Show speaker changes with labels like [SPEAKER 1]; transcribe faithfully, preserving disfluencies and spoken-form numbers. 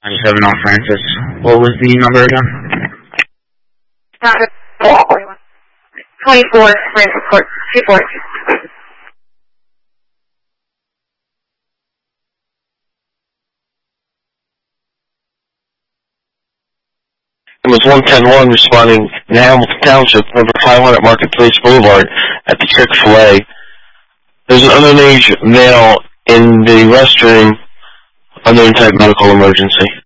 [SPEAKER 1] ninety-seven North Francis. What was the number again?
[SPEAKER 2] twenty-four Francis Court, two four.
[SPEAKER 3] It was one ten one responding in Hamilton Township, number five hundred Marketplace Boulevard at the Chick-fil-A. There's an underage male in the restroom under type medical emergency.